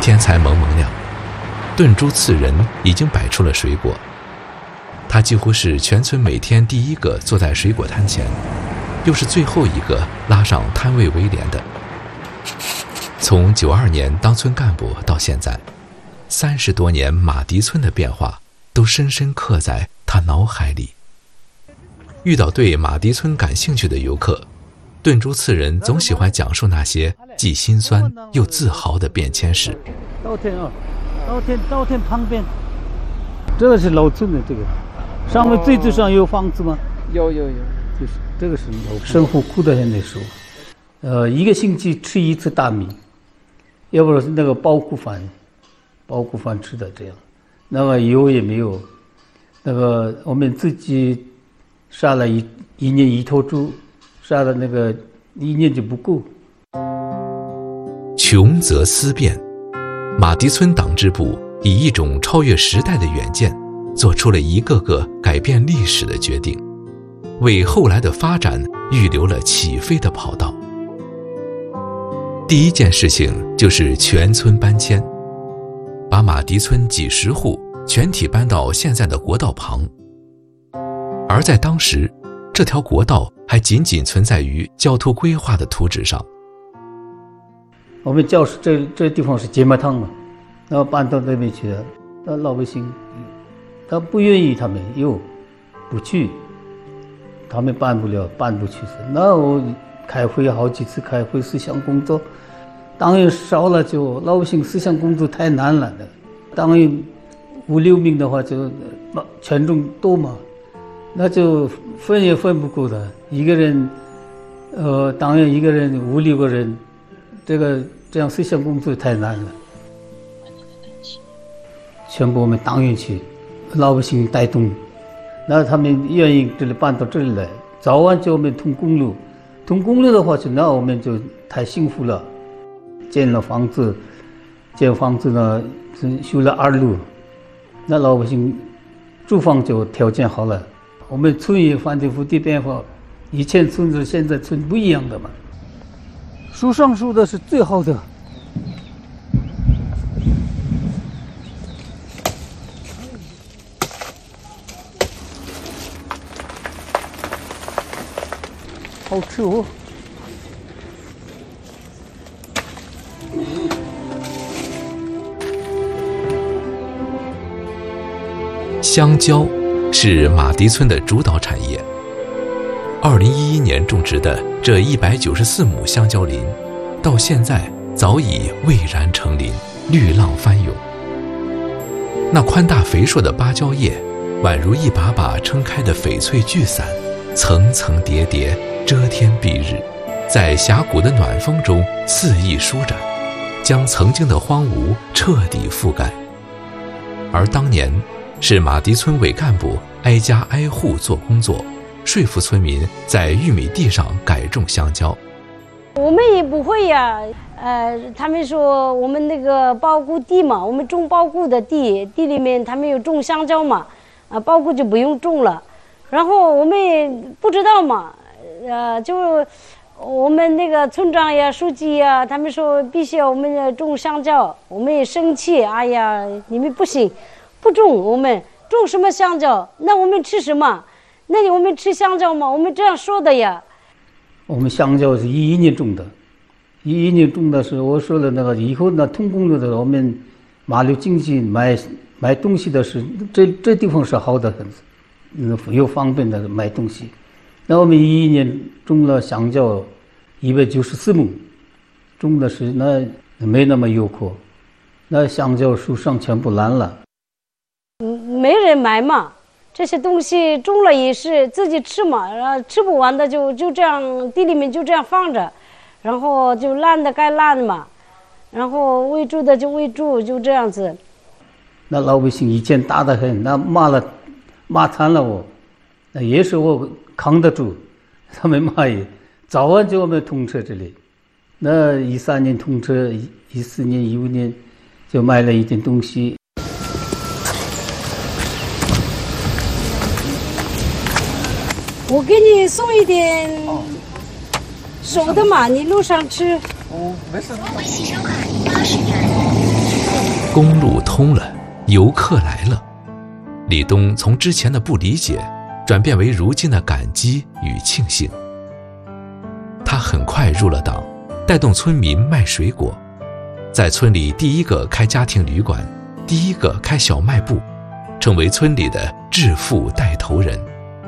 天才蒙蒙亮，炖猪刺人已经摆出了水果。他几乎是全村每天第一个坐在水果摊前，又是最后一个拉上摊位围帘的。从92年当村干部到现在，30多年马蹄村的变化都深深刻在他脑海里。遇到对马蹄村感兴趣的游客，炖猪刺人总喜欢讲述那些既心酸又自豪的变迁史。 稻田旁边，这个是老村的，这个上面最上有房子吗？ 有， 就是这个是老生活苦的很那时候，一个星期吃一次大米，要不是那个包谷饭吃的这样，那个油也没有，那个我们自己杀了一年1头猪，杀了那个1年就不够。 穷则思变，马蹄村党支部以一种超越时代的远见，做出了一个个改变历史的决定，为后来的发展预留了起飞的跑道。第一件事情就是全村搬迁，把马蹄村几十户全体搬到现在的国道旁。而在当时，这条国道还仅仅存在于交通规划的图纸上。 我们教室这地方是节麦堂嘛，然后搬到那边去了，那老百姓他不愿意，他们又不去，他们搬不去。那我开会好几次开会思想工作，党员少了就老百姓思想工作太难了，党员5、6名的话就权重多嘛，那就分也分不够的，一个人党员一个人5、6个人，这样思想工作太难了。全部我们党员去，老百姓带动，那他们愿意这里搬到这里来，早晚就我们通公路的话，那我们就太幸福了。建房子呢，修了2路，那老百姓住房就条件好了。我们村也翻天覆地变化，以前村子现在村不一样的嘛。树上树的是最好的。好吃哦！ 香蕉是马蹄村的主导产业。2011年种植的这194亩香蕉林，到现在早已蔚然成林，绿浪翻涌。那宽大肥硕的芭蕉叶，宛如一把把撑开的翡翠巨伞，层层叠叠，遮天蔽日，在峡谷的暖风中肆意舒展，将曾经的荒芜彻底覆盖。而当年是马蹄村委干部挨家挨户做工作，说服村民在玉米地上改种香蕉。 我们也不会呀，他们说我们那个包谷地嘛，我们种包谷的地里面他们有种香蕉嘛，包谷就不用种了。然后我们也不知道嘛，就我们那个村长呀、书记呀，他们说必须要我们要种香蕉，我们也生气，哎呀，你们不行，不种，我们种什么香蕉？那我们吃什么？那我们吃香蕉吗？我们这样说的呀。 我们香蕉是11年种的，是我说了那个以后那通公路的，我们马路经济买东西的是这地方是好的很，又方便的买东西。那我们11年种了香蕉194亩，种的是那没那么有苦，那香蕉树上全部烂了。 没人买嘛，这些东西种了也是自己吃嘛，然后吃不完的就这样地里面就这样放着，然后就烂的该烂嘛，然后喂猪的就喂猪，就这样子。 那老百姓以前打得很，那骂惨了我，那也是我扛得住，他们骂也早晚就我们通车这里。那13年通车，14年、15年就买了一点东西。 我给你送一点熟的嘛，你路上吃。 哦，没事。 微信收款80元。 公路通了，游客来了。李东从之前的不理解，转变为如今的感激与庆幸。他很快入了党，带动村民卖水果，在村里第一个开家庭旅馆，第一个开小卖部，成为村里的致富带头人。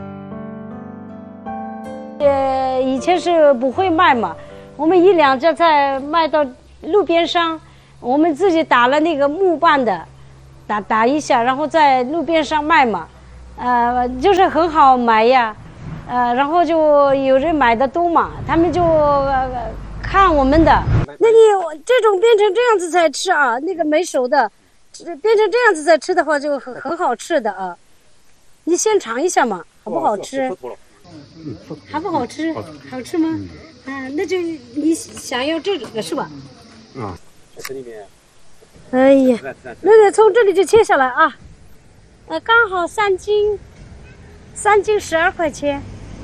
以前是不会卖嘛，我们1两只菜卖到路边上，我们自己打了那个木棒的，打一下，然后在路边上卖嘛，就是很好买呀，然后就有人买的多嘛，他们就看我们的。那你这种变成这样子才吃啊，那个没熟的，变成这样子再吃的话就很好吃的啊。你先尝一下嘛，好不好吃？好不好吃？好吃吗？那就你想要这个是吧？ 这里面。 哎呀，那个从这里就切下来啊，刚好3斤12块钱。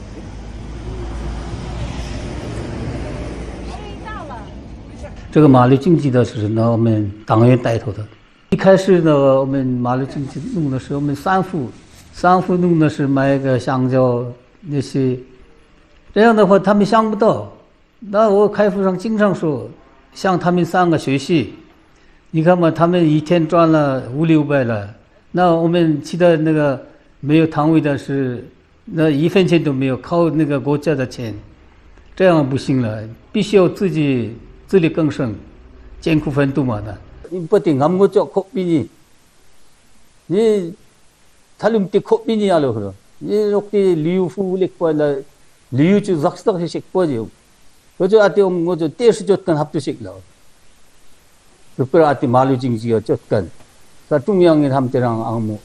这个马路经济的是呢我们党员带头的。一开始呢，我们马路经济弄的是我们3户弄的是买个香蕉那些，这样的话他们想不到。那我开会上经常说，向他们3个学习。你看嘛，他们一天赚了500、600了，那我们其他那个没有摊位的是，那1分钱都没有，靠那个国家的钱，这样不行了，必须要自力更生，艰苦奋斗嘛的。你不定俺们做口比你탈름 때 코비니 하려 그러. 이렇게 리우후릭 보다 리우주 작스덕식 보죠. 그저 아때 뭐저 떼스 줬던 합두식 나. 그걸 아때 말루징지가 줬던. 자 중앙에 함대랑 아무.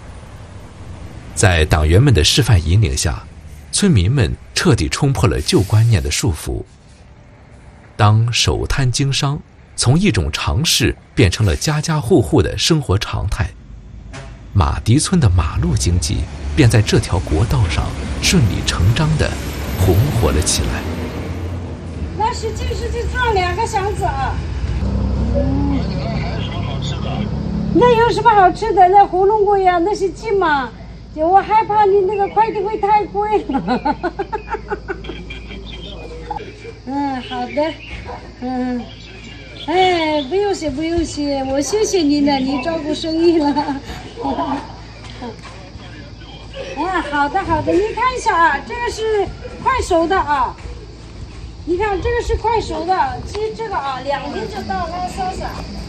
在党员们的示范引领下，村民们彻底冲破了旧观念的束缚。当守摊经商从一种常识变成了家家户户的生活常态，马迪村的马路经济便在这条国道上顺理成章地红火了起来。 那是装2个箱子啊。那有什么好吃的？那火龙果呀，那是鸡嘛。我害怕你那个快递费太贵了。好的，哎，不用谢，我谢谢你了，你照顾生意了。好的，你看一下啊，这个是快熟的啊。你看这个是快熟的，其实这个啊2天就到了，莎莎。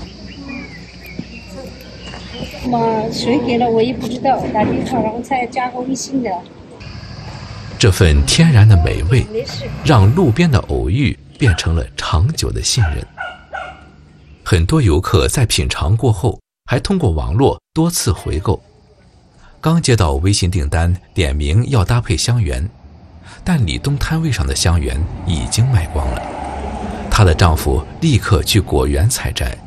谁给了我也不知道，打电话然后再加个微信的。 这份天然的美味，让路边的偶遇变成了长久的信任。很多游客在品尝过后，还通过网络多次回购。刚接到微信订单，点名要搭配香橼，但李东摊位上的香橼已经卖光了。她的丈夫立刻去果园采摘。